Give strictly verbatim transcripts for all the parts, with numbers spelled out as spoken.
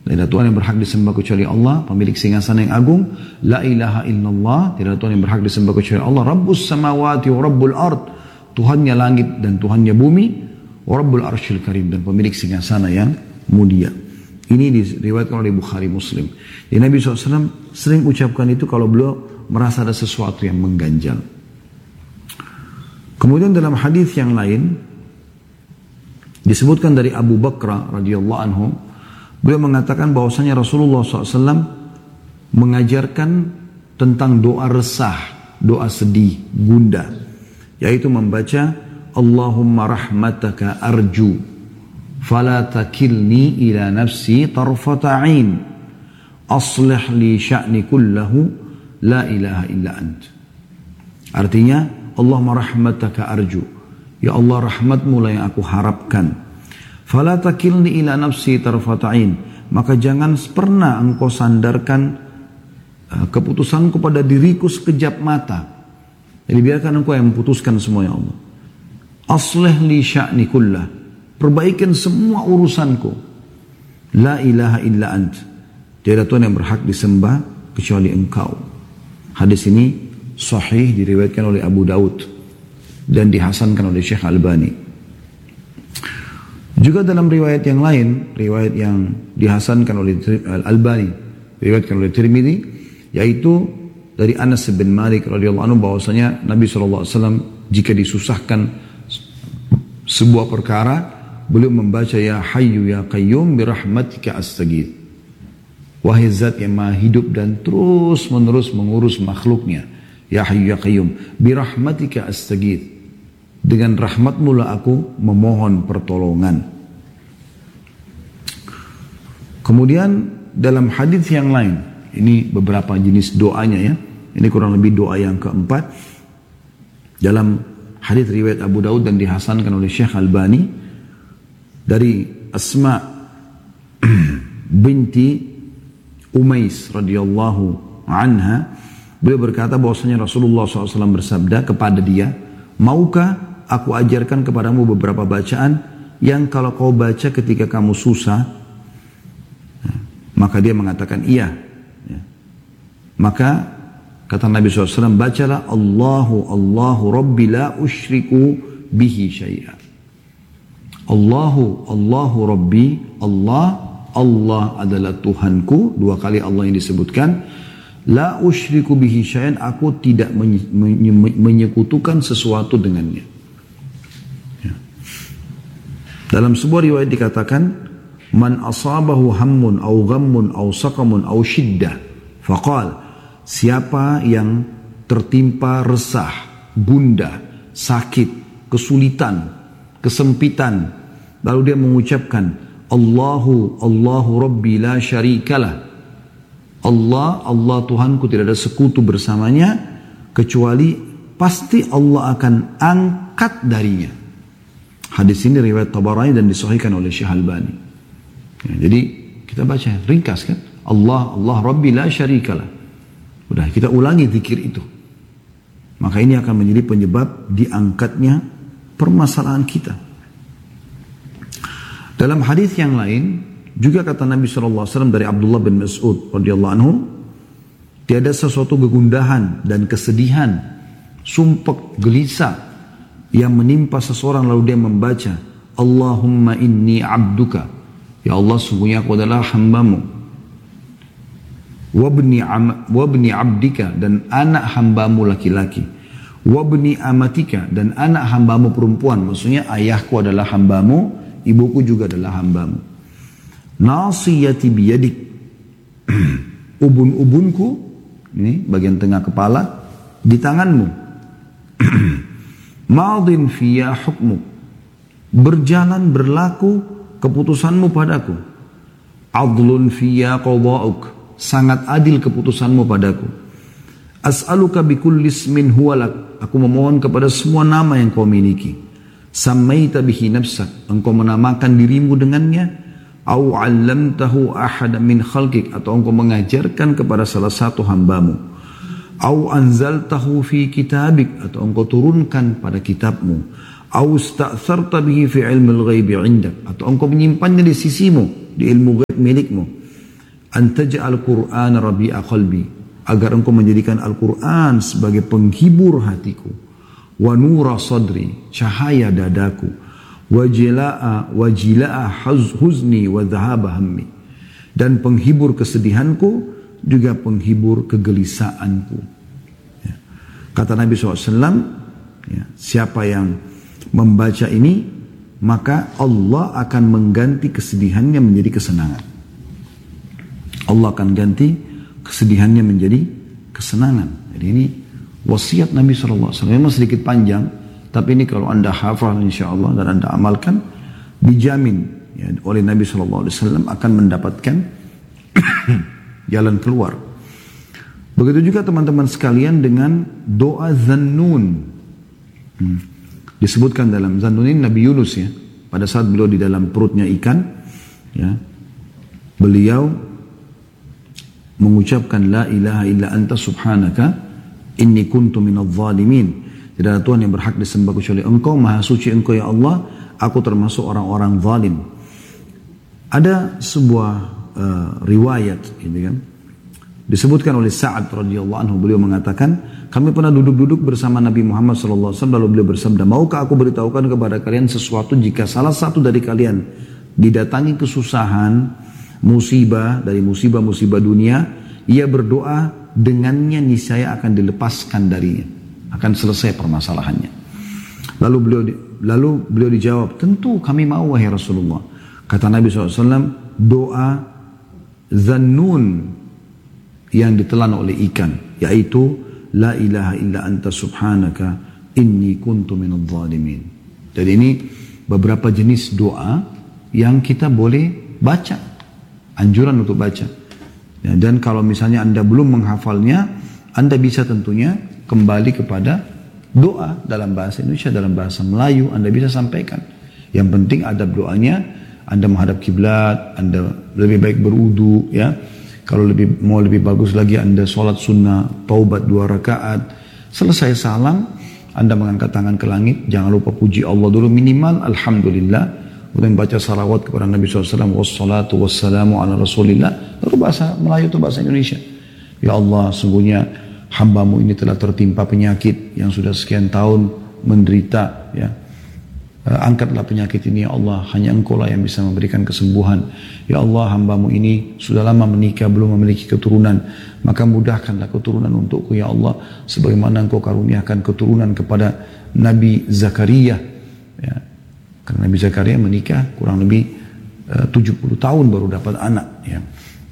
Tidak ada Tuhan yang berhak disembah kecuali Allah, pemilik singgasana yang agung. La ilaha illallah, tidak ada Tuhan yang berhak disembah kecuali Allah. Rabbus samawati wa rabbul ard, Tuhannya langit dan Tuhannya bumi. Wa rabbul arsyil karim, dan pemilik singgasana yang mulia. Ini diriwayatkan oleh Bukhari Muslim. Jadi Nabi shallallahu alaihi wasallam sering ucapkan itu kalau beliau merasa ada sesuatu yang mengganjal. Kemudian dalam hadis yang lain disebutkan dari Abu Bakar radhiyallahu anhu, beliau mengatakan bahwasanya Rasulullah shallallahu alaihi wasallam mengajarkan tentang doa resah, doa sedih, gundah, yaitu membaca Allahumma rahmataka arju fala takilni ila nafsi tarfata ain aslih li sya'ni kullahu la ilaha illa ant. Artinya, Allahumma rahmataka arju, ya Allah rahmatmu lah yang aku harapkan. Fala takilni ila nafsi tarfata ain, maka jangan pernah engkau sandarkan uh, keputusanku pada diriku sekejap mata. Jadi biarkan engkau yang memutuskan semua, ya Allah. Aslih li sya'ni kullah, perbaikan semua urusanku. La ilaha illa ant, tiada Tuhan yang berhak disembah kecuali engkau. Hadis ini sahih, diriwayatkan oleh Abu Daud dan dihasankan oleh Syekh Albani. Juga dalam riwayat yang lain, riwayat yang dihasankan oleh Al-Albani, diriwayatkan oleh Tirmidzi, yaitu dari Anas bin Malik radhiyallahu anhu bahwasanya Nabi shallallahu alaihi wasallam jika disusahkan sebuah perkara, beliau membaca ya hayyu ya qayyum birahmatika astaghith. Wahai zat yang maha hidup dan terus menerus mengurus makhluknya, ya hayyu ya qayyum birahmatika astaghith, dengan rahmatmu lah aku memohon pertolongan. Kemudian dalam hadis yang lain, ini beberapa jenis doanya ya, ini kurang lebih doa yang keempat dalam hadis riwayat Abu Daud dan dihasankan oleh Syekh Albani dari Asma binti Umais radhiyallahu anha, beliau berkata bahwasanya Rasulullah shallallahu alaihi wasallam bersabda kepada dia, maukah aku ajarkan kepadamu beberapa bacaan yang kalau kau baca ketika kamu susah? Maka dia mengatakan iya. Maka kata Nabi shallallahu alaihi wasallam, bacalah Allahu Allahu Rabbi la usyriku bihi syai'a. Allahu Allahu Rabbi, Allah Allah adalah Tuhanku, dua kali Allah yang disebutkan. La usyriku bihi syai'an, aku tidak menye- menye- menyekutukan sesuatu dengannya. Ya. Dalam sebuah riwayat dikatakan, man asabahu hammun au ghammun au saqamun au shiddah faqal, siapa yang tertimpa resah, gundah, sakit, kesulitan, kesempitan, lalu dia mengucapkan Allahu Allahu Rabbi la syarikalah, Allah Allah Tuhanku tidak ada sekutu bersamanya, kecuali pasti Allah akan angkat darinya. Hadis ini riwayat Tabarani dan disahihkan oleh Syekh Albani. Ya, jadi kita baca ringkas kan, Allah Allah Rabbi la syarikalah. Udah kita ulangi zikir itu, maka ini akan menjadi penyebab diangkatnya permasalahan kita. Dalam hadis yang lain juga kata Nabi shallallahu alaihi wasallam dari Abdullah bin Mas'ud radhiyallahu anhu, tiada sesuatu kegundahan dan kesedihan, sumpek, gelisah yang menimpa seseorang lalu dia membaca Allahumma inni abduka, ya Allah sungguhnya aku adalah hambamu, wabni am, wabni abdika, dan anak hambamu laki-laki, wabni amatika, dan anak hambamu perempuan, maksudnya ayahku adalah hambamu, ibuku juga adalah hambamu, nasiyati biyadik, ubun-ubunku, ini bagian tengah kepala, di tanganmu, madin fiyya hukmu, berjalan berlaku keputusanmu padaku, adlun fiyya qada'uk, sangat adil keputusanmu padaku, as'aluka bikulli ismin huwalak, aku memohon kepada semua nama yang kau miliki, sammaita bihi nafsak, engkau menamakan dirimu dengannya, au 'allamtahu ahada min khalqik, atau engkau mengajarkan kepada salah satu hambamu, au anzaltahu fi kitabik, atau engkau turunkan pada kitabmu, au sta'tharta bihi fi ilmil ghaibi 'indak, atau engkau menyimpannya di sisimu, di ilmu ghaib milikmu, antaj'al Qur'an rabi'a qalbi, agar engkau menjadikan Al-Quran sebagai penghibur hatiku, wa nura sadri, cahaya dadaku, wa jila'a wa jila'a huzni wa dhahaba hammi, dan penghibur kesedihanku juga penghibur kegelisahanku. Ya. Kata Nabi shallallahu alaihi wasallam, ya, siapa yang membaca ini maka Allah akan mengganti kesedihannya menjadi kesenangan. Allah akan ganti kesedihannya menjadi kesenangan. Jadi ini wasiat Nabi shallallahu alaihi wasallam. Memang sedikit panjang, tapi ini kalau anda hafal insya Allah dan anda amalkan, dijamin ya, oleh Nabi shallallahu alaihi wasallam akan mendapatkan jalan keluar. Begitu juga teman-teman sekalian dengan doa Zannun. Hmm. Disebutkan dalam Zannun ini Nabi Yunus ya, pada saat beliau di dalam perutnya ikan, ya, beliau mengucapkan la ilaha illa anta subhanaka inni kuntu minadh dhalimin. Tidak ada Tuhan yang berhak disembah kecuali Engkau, maha suci Engkau ya Allah, aku termasuk orang-orang zalim. Ada sebuah uh, riwayat ini kan, disebutkan oleh Sa'ad radhiyallahu anhu, beliau mengatakan, kami pernah duduk-duduk bersama Nabi Muhammad sallallahu alaihi wasallam, lalu beliau bersabda, maukah aku beritahukan kepada kalian sesuatu jika salah satu dari kalian didatangi kesusahan, musibah dari musibah-musibah dunia, ia berdoa dengannya niscaya akan dilepaskan darinya, akan selesai permasalahannya. Lalu beliau lalu beliau dijawab, tentu kami mau wahai Rasulullah. Kata Nabi shallallahu alaihi wasallam, doa Zannun yang ditelan oleh ikan, yaitu la ilaha illa anta subhanaka inni kuntu minadh dhalimin. Jadi ini beberapa jenis doa yang kita boleh baca, anjuran untuk baca. Ya, dan kalau misalnya anda belum menghafalnya, anda bisa tentunya kembali kepada doa dalam bahasa Indonesia, dalam bahasa Melayu, anda bisa sampaikan. Yang penting adab doanya, anda menghadap kiblat, anda lebih baik berwudu, ya. Kalau lebih mau lebih bagus lagi, anda sholat sunnah, taubat dua rakaat, selesai salam, anda mengangkat tangan ke langit, jangan lupa puji Allah dulu minimal, alhamdulillah. Kemudian baca salawat kepada Nabi shallallahu alaihi wasallam, wassalatu wassalamu ala rasulillah, lalu bahasa Melayu atau bahasa Indonesia. Ya Allah, sungguhnya hambamu ini telah tertimpa penyakit yang sudah sekian tahun menderita, ya. Angkatlah penyakit ini ya Allah, hanya Engkau lah yang bisa memberikan kesembuhan. Ya Allah, hambamu ini sudah lama menikah belum memiliki keturunan, maka mudahkanlah keturunan untukku ya Allah, sebagaimana Engkau karuniakan keturunan kepada Nabi Zakaria, ya. Karena Nabi Zakaria menikah kurang lebih uh, tujuh puluh tahun baru dapat anak, ya.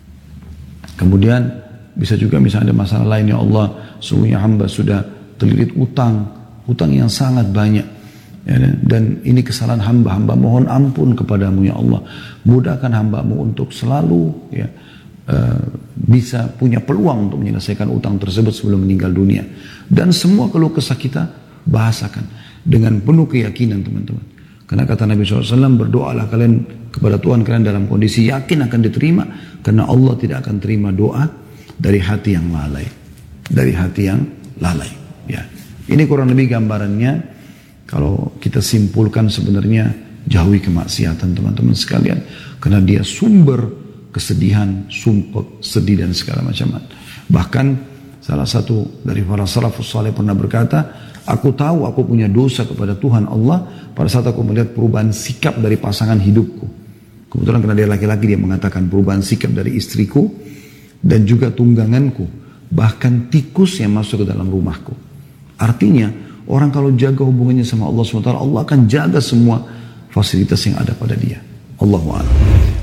Kemudian bisa juga misalnya ada masalah lain, ya Allah, sungguhnya hamba sudah terlilit utang, utang yang sangat banyak. Ya, dan ini kesalahan hamba, hamba mohon ampun kepadamu ya Allah, mudahkan hambamu untuk selalu ya, uh, bisa punya peluang untuk menyelesaikan utang tersebut sebelum meninggal dunia. Dan semua keluh kesah kita bahasakan dengan penuh keyakinan teman-teman, karena kata Nabi shallallahu alaihi wasallam, berdoalah kalian kepada Tuhan kalian dalam kondisi yakin akan diterima, karena Allah tidak akan terima doa dari hati yang lalai, dari hati yang lalai, ya. Ini kurang lebih gambarannya. Kalau kita simpulkan sebenarnya jauhi kemaksiatan teman-teman sekalian, karena dia sumber kesedihan, sumpah, sedih dan segala macam. Bahkan salah satu dari para salafus saleh pernah berkata, aku tahu aku punya dosa kepada Tuhan Allah pada saat aku melihat perubahan sikap dari pasangan hidupku. Kebetulan karena dia laki-laki, dia mengatakan perubahan sikap dari istriku dan juga tungganganku, bahkan tikus yang masuk ke dalam rumahku. Artinya orang kalau jaga hubungannya sama Allah subhanahu wa taala, Allah akan jaga semua fasilitas yang ada pada dia. Allahu a'lam.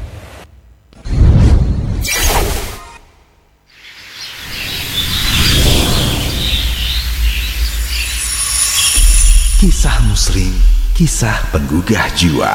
Kisah Muslim, kisah penggugah jiwa.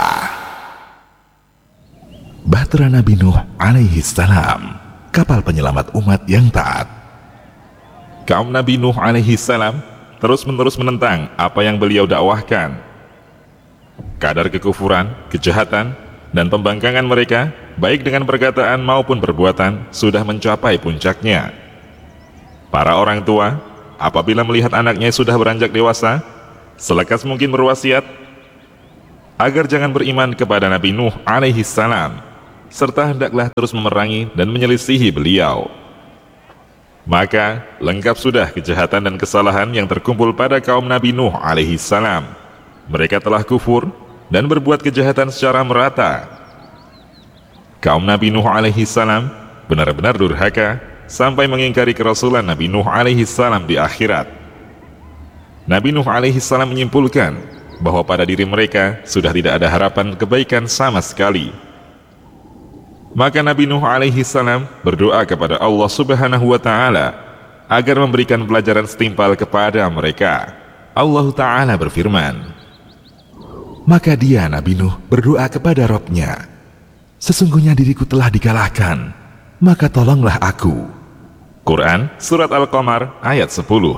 Bahtera Nabi Nuh alaihi salam, kapal penyelamat umat yang taat. Kaum Nabi Nuh alaihi salam terus-menerus menentang apa yang beliau dakwahkan. Kadar kekufuran, kejahatan, dan pembangkangan mereka, baik dengan perkataan maupun perbuatan, sudah mencapai puncaknya. Para orang tua, apabila melihat anaknya sudah beranjak dewasa, selekas mungkin berwasiat agar jangan beriman kepada Nabi Nuh alaihi salam, serta hendaklah terus memerangi dan menyelisihi beliau. Maka lengkap sudah kejahatan dan kesalahan yang terkumpul pada kaum Nabi Nuh alaihi salam. Mereka telah kufur dan berbuat kejahatan secara merata. Kaum Nabi Nuh alaihi salam benar-benar durhaka sampai mengingkari kerasulan Nabi Nuh alaihi salam di akhirat. Nabi Nuh alaihi salam menyimpulkan bahwa pada diri mereka sudah tidak ada harapan kebaikan sama sekali. Maka Nabi Nuh alaihi salam berdoa kepada Allah Subhanahu wa taala agar memberikan pelajaran setimpal kepada mereka. Allah taala berfirman, maka dia Nabi Nuh berdoa kepada Rabb-Nya, sesungguhnya diriku telah dikalahkan, maka tolonglah aku. Quran Surat Al-Qamar ayat sepuluh.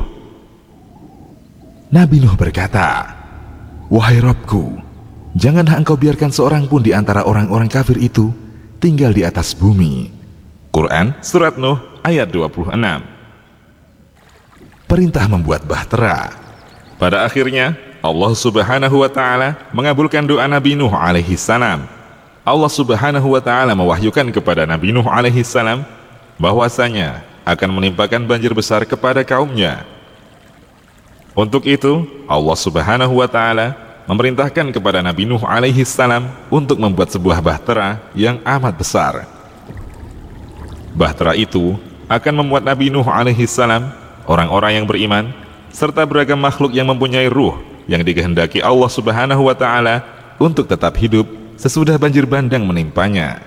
Nabi Nuh berkata, wahai Rabbku, janganlah engkau biarkan seorang pun di antara orang-orang kafir itu tinggal di atas bumi. Quran Surat Nuh ayat dua puluh enam. Perintah membuat bahtera. Pada akhirnya Allah Subhanahu wa taala mengabulkan doa Nabi Nuh alaihi salam. Allah Subhanahu wa taala mewahyukan kepada Nabi Nuh alaihi salam bahwasanya akan menimpakan banjir besar kepada kaumnya. Untuk itu Allah Subhanahu wa taala memerintahkan kepada Nabi Nuh alaihi salam untuk membuat sebuah bahtera yang amat besar. Bahtera itu akan memuat Nabi Nuh alaihi salam, orang-orang yang beriman, serta beragam makhluk yang mempunyai ruh yang dikehendaki Allah Subhanahu wa taala untuk tetap hidup sesudah banjir bandang menimpanya.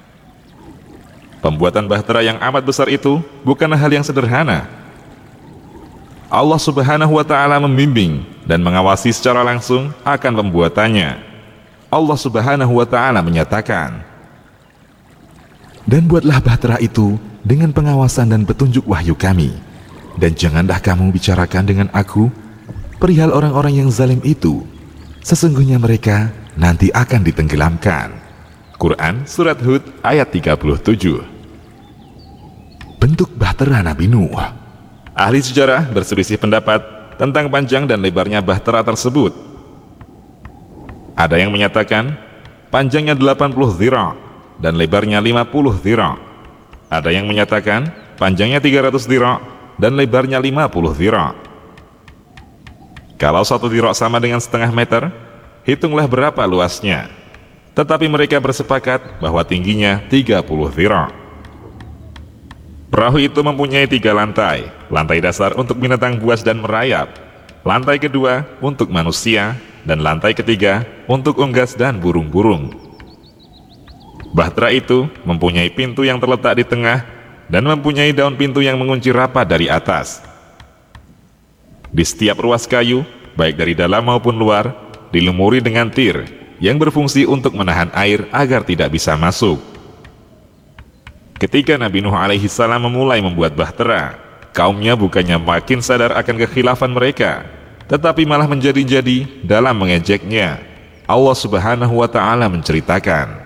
Pembuatan bahtera yang amat besar itu bukanlah hal yang sederhana. Allah Subhanahu wa taala membimbing dan mengawasi secara langsung akan pembuatannya. Allah Subhanahu wa taala menyatakan, dan buatlah bahtera itu dengan pengawasan dan petunjuk wahyu kami, dan janganlah kamu bicarakan dengan aku perihal orang-orang yang zalim itu, sesungguhnya mereka nanti akan ditenggelamkan. Quran Surat Hud ayat tiga puluh tujuh. Bentuk bahtera Nabi Nuh. Ahli sejarah berselisih pendapat tentang panjang dan lebarnya bahtera tersebut. Ada yang menyatakan panjangnya delapan puluh dhira' dan lebarnya lima puluh dhira'. Ada yang menyatakan panjangnya tiga ratus dhira' dan lebarnya lima puluh dhira'. Kalau satu dhira' sama dengan setengah meter, hitunglah berapa luasnya. Tetapi mereka bersepakat bahwa tingginya tiga puluh dhira'. Perahu itu mempunyai tiga lantai. Lantai dasar untuk binatang buas dan merayap, lantai kedua untuk manusia, dan lantai ketiga untuk unggas dan burung-burung. Bahtera itu mempunyai pintu yang terletak di tengah dan mempunyai daun pintu yang mengunci rapat dari atas. Di setiap ruas kayu, baik dari dalam maupun luar, dilumuri dengan tir yang berfungsi untuk menahan air agar tidak bisa masuk. Ketika Nabi Nuh alaihi salam memulai membuat bahtera, kaumnya bukannya makin sadar akan kekhilafan mereka, tetapi malah menjadi-jadi dalam mengejeknya. Allah Subhanahu wa taala menceritakan,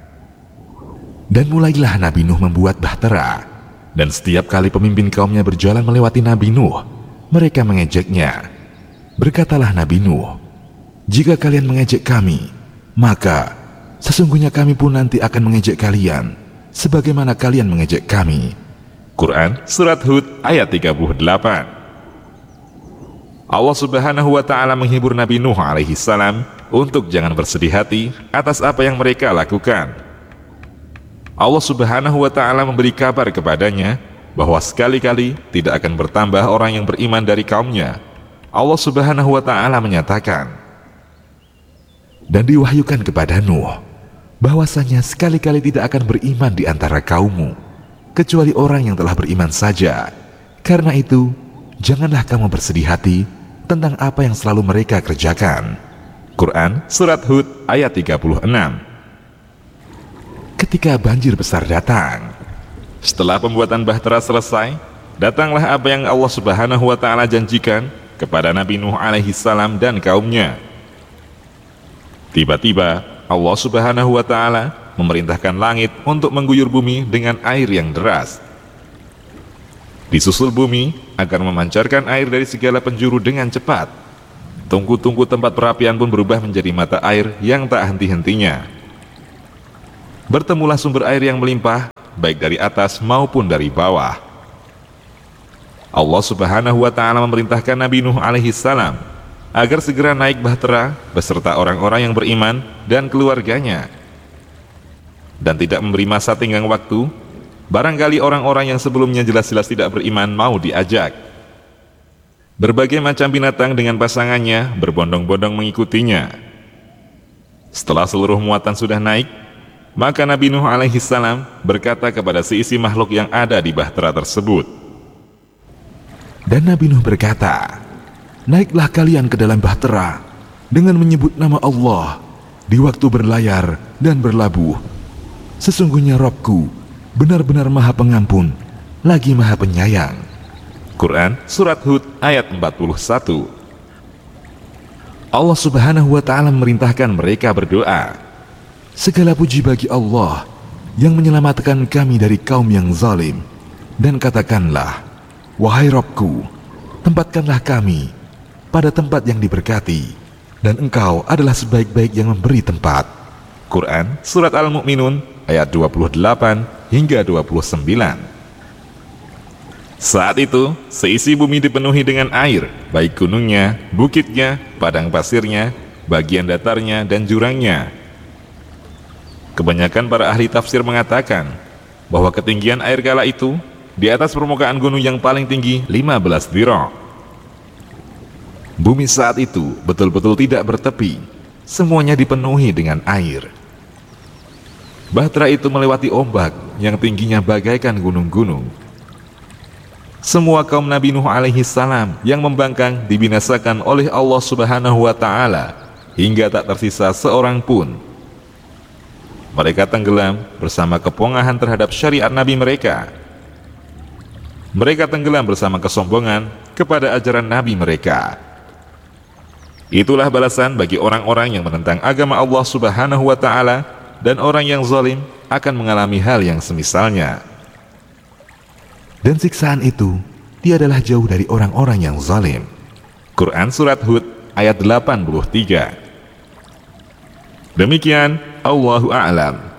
dan mulailah Nabi Nuh membuat bahtera, dan setiap kali pemimpin kaumnya berjalan melewati Nabi Nuh, mereka mengejeknya. Berkatalah Nabi Nuh, jika kalian mengejek kami, maka sesungguhnya kami pun nanti akan mengejek kalian sebagaimana kalian mengejek kami. Quran Surat Hud ayat tiga puluh delapan. Allah Subhanahu wa taala menghibur Nabi Nuh alaihi salam untuk jangan bersedih hati atas apa yang mereka lakukan. Allah Subhanahu wa taala memberi kabar kepadanya bahwa sekali-kali tidak akan bertambah orang yang beriman dari kaumnya. Allah Subhanahu wa taala menyatakan, dan diwahyukan kepada Nuh bahwasanya sekali-kali tidak akan beriman di antara kaummu kecuali orang yang telah beriman saja. Karena itu, janganlah kamu bersedih hati tentang apa yang selalu mereka kerjakan. Quran Surat Hud ayat tiga puluh enam. Ketika banjir besar datang, setelah pembuatan bahtera selesai, datanglah apa yang Allah Subhanahu wa taala janjikan kepada Nabi Nuh alaihi salam dan kaumnya. Tiba-tiba Allah Subhanahu wa taala memerintahkan langit untuk mengguyur bumi dengan air yang deras. Disusul bumi akan memancarkan air dari segala penjuru dengan cepat. Tungku-tungku tempat perapian pun berubah menjadi mata air yang tak henti-hentinya. bertemulah sumber air yang melimpah, baik dari atas maupun dari bawah. Allah Subhanahu wa Ta'ala memerintahkan Nabi Nuh alaihi salam agar segera naik bahtera beserta orang-orang yang beriman dan keluarganya, dan tidak memberi masa tenggang waktu. Barangkali orang-orang yang sebelumnya jelas-jelas tidak beriman mau diajak. Berbagai macam binatang dengan pasangannya berbondong-bondong mengikutinya. Setelah seluruh muatan sudah naik, maka Nabi Nuh alaihi salam berkata kepada seisi makhluk yang ada di bahtera tersebut. Dan Nabi Nuh berkata, naiklah kalian ke dalam bahtera dengan menyebut nama Allah di waktu berlayar dan berlabuh. Sesungguhnya Rabbku benar-benar Maha Pengampun lagi Maha Penyayang. Quran Surat Hud ayat empat puluh satu. Allah Subhanahu wa Ta'ala memerintahkan mereka berdoa, segala puji bagi Allah yang menyelamatkan kami dari kaum yang zalim, dan katakanlah, wahai Rabbku, tempatkanlah kami pada tempat yang diberkati, dan Engkau adalah sebaik-baik yang memberi tempat. Quran Surat Al-Mu'minun ayat dua puluh delapan hingga dua puluh sembilan. Saat itu, seisi bumi dipenuhi dengan air, baik gunungnya, bukitnya, padang pasirnya, bagian datarnya, dan jurangnya. Kebanyakan para ahli tafsir mengatakan bahwa ketinggian air kala itu di atas permukaan gunung yang paling tinggi lima belas dhira'. Bumi saat itu betul-betul tidak bertepi, semuanya dipenuhi dengan air. Bahtera itu melewati ombak yang tingginya bagaikan gunung-gunung. Semua kaum Nabi Nuh alaihi salam yang membangkang dibinasakan oleh Allah Subhanahu wa Ta'ala hingga tak tersisa seorang pun. Mereka tenggelam bersama kepongahan terhadap syariat Nabi mereka. Mereka tenggelam bersama kesombongan kepada ajaran Nabi mereka. Itulah balasan bagi orang-orang yang menentang agama Allah Subhanahu wa Ta'ala, dan orang yang zalim akan mengalami hal yang semisalnya. Dan siksaan itu tiadalah jauh dari orang-orang yang zalim. Quran Surat Hud ayat delapan puluh tiga. Demikian, Allahu a'lam.